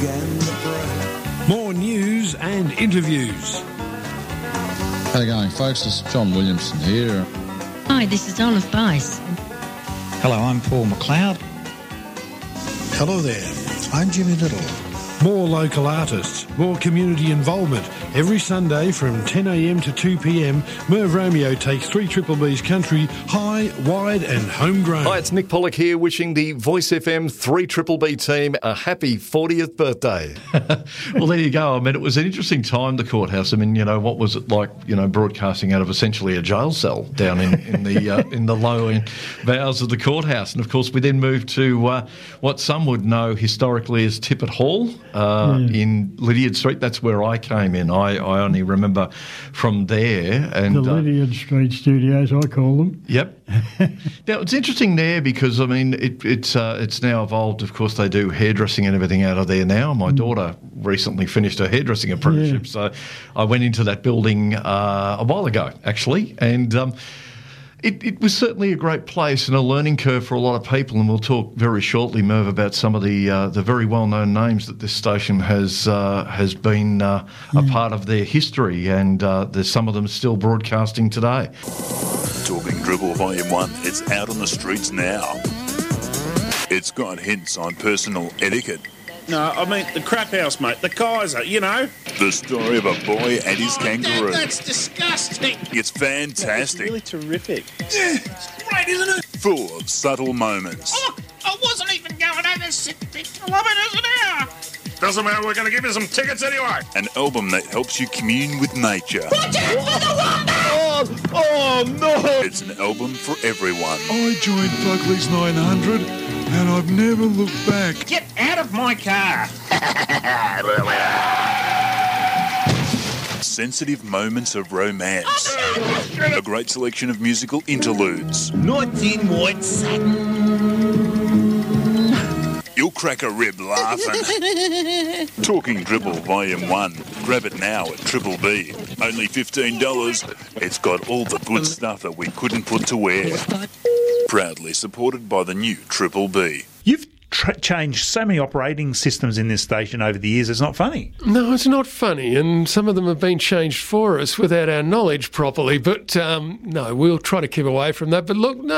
began to pray. More news and interviews. How you going, folks? It's John Williamson here. Hi, this is Olive Bice. Hello, I'm Paul McLeod. Hello there, I'm Jimmy Little. More local artists, more community involvement. Every Sunday from 10 a.m. to 2 p.m, Merv Romeo takes 3BB's country high, wide and homegrown. Hi, it's Nick Pollock here wishing the Voice FM 3BB team a happy 40th birthday. Well, there you go. I mean, it was an interesting time, the courthouse. I mean, you know, what was it like, you know, broadcasting out of essentially a jail cell down in the low bowels of the courthouse. And, of course, we then moved to what some would know historically as Tippett Hall in Lydiard Street. That's where I came in. I only remember from there. And the Lydiard Street studios, I call them. Yep. Now, it's interesting there because, I mean, it's now evolved. Of course, they do hairdressing and everything out of there now. My daughter recently finished her hairdressing apprenticeship, so I went into that building a while ago, actually, and it was certainly a great place and a learning curve for a lot of people, and we'll talk very shortly, Merv, about some of the very well-known names that this station has been a part of their history, and there's some of them still broadcasting today. Talking Dribble Volume 1, it's out on the streets now. It's got hints on personal etiquette. No, I mean the crap house, mate. The Kaiser, you know. The story of a boy and his kangaroo. That's disgusting. It's fantastic. It's really terrific. Yeah, it's great, isn't it? Full of subtle moments. Oh, I wasn't even going over sick thing. I love it, isn't it? Doesn't matter, we're going to give you some tickets anyway. An album that helps you commune with nature. Watch out for the wombat! Oh, no! It's an album for everyone. I joined Fugly's 900 and I've never looked back. Get out of my car! Sensitive moments of romance. A great selection of musical interludes. Not in white satin. You'll crack a rib laughing. Talking Dribble Volume 1. Grab it now at Triple B. Only $15. It's got all the good stuff that we couldn't put to wear. Proudly supported by the new Triple B. You've changed so many operating systems in this station over the years, it's not funny. No, it's not funny, and some of them have been changed for us without our knowledge properly, but no, we'll try to keep away from that. But look, no,